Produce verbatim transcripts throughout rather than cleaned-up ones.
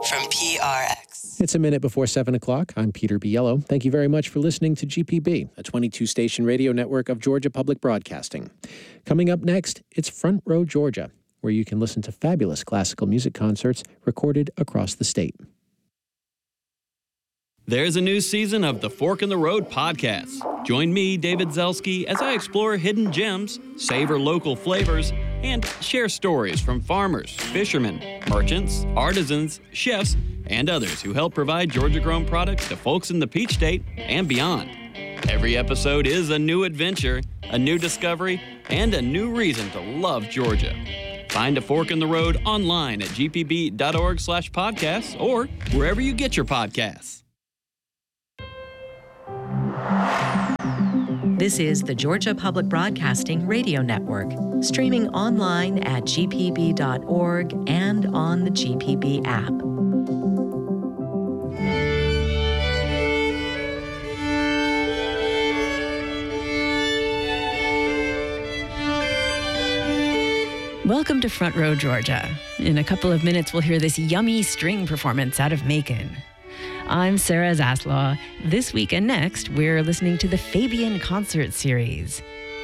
from P R X. It's a minute before seven o'clock. I'm Peter Biello. Thank you very much for listening to G P B, a twenty-two station radio network of Georgia Public Broadcasting. Coming up next, it's Front Row Georgia, where you can listen to fabulous classical music concerts recorded across the state. There's a new season of the Fork in the Road podcast. Join me, David Zelski, as I explore hidden gems, savor local flavors, and share stories from farmers, fishermen, merchants, artisans, chefs, and others who help provide Georgia-grown products to folks in the Peach State and beyond. Every episode is a new adventure, a new discovery, and a new reason to love Georgia. Find a Fork in the Road online at g p b dot org slash podcasts or wherever you get your podcasts. This is the Georgia Public Broadcasting Radio Network, streaming online at g p b dot org and on the G P B app. Welcome to Front Row Georgia. In a couple of minutes, we'll hear this yummy string performance out of Macon. I'm Sarah Zaslaw. This week and next, we're listening to the Fabian Concert Series.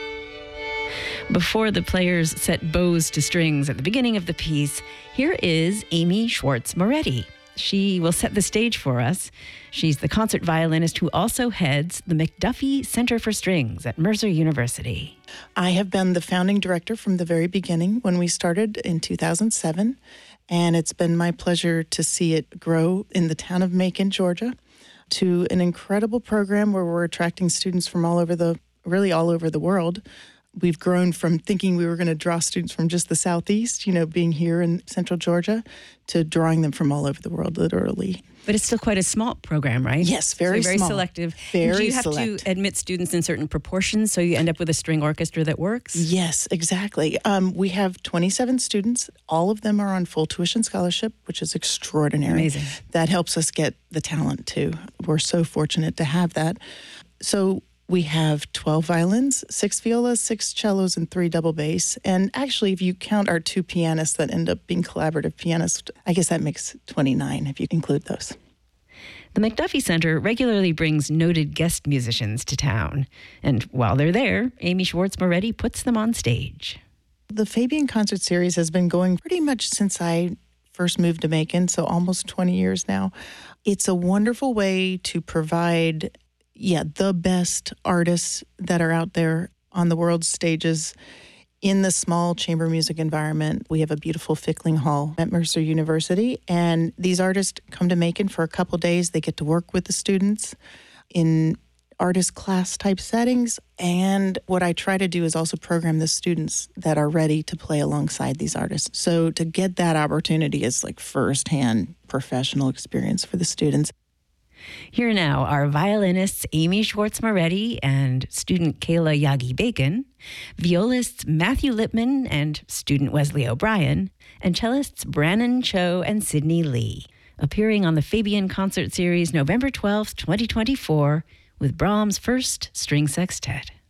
Before the players set bows to strings at the beginning of the piece, here is Amy Schwartz Moretti. She will set the stage for us. She's the concert violinist who also heads the McDuffie Center for Strings at Mercer University. I have been the founding director from the very beginning when we started in two thousand seven. And it's been my pleasure to see it grow in the town of Macon, Georgia, to an incredible program where we're attracting students from all over the, really all over the world. We've grown from thinking we were going to draw students from just the Southeast, you know, being here in Central Georgia, to drawing them from all over the world, literally. But it's still quite a small program, right? Yes, very so very small. selective. Very Do you have select. to admit students in certain proportions so you end up with a string orchestra that works? Yes, exactly. Um, we have twenty-seven students. All of them are on full tuition scholarship, which is extraordinary. Amazing. That helps us get the talent, too. We're so fortunate to have that. So we have twelve violins, six violas, six cellos, and three double bass. And actually, if you count our two pianists that end up being collaborative pianists, I guess that makes twenty-nine if you include those. The McDuffie Center regularly brings noted guest musicians to town. And while they're there, Amy Schwartz Moretti puts them on stage. The Fabian Concert Series has been going pretty much since I first moved to Macon, so almost twenty years now. It's a wonderful way to provide, yeah, the best artists that are out there on the world stages in the small chamber music environment. We have a beautiful Fickling Hall at Mercer University, and these artists come to Macon for a couple days. They get to work with the students in artist class type settings, and what I try to do is also program the students that are ready to play alongside these artists. So to get that opportunity is like firsthand professional experience for the students. Here now are violinists Amy Schwartz Moretti and student Kayla Yagi Bacon, violists Matthew Lipman and student Wesley O'Brien, and cellists Brannon Cho and Sydney Lee, appearing on the Fabian Concert Series November twelfth, twenty twenty-four, with Brahms' First String Sextet.